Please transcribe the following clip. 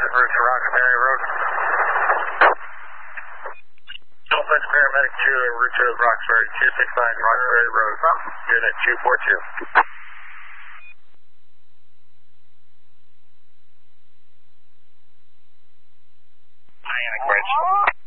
route to Roxbury Road. Northwest Paramedic 2, route to Roxbury, 269 Roxbury Road, unit 242. Bridge.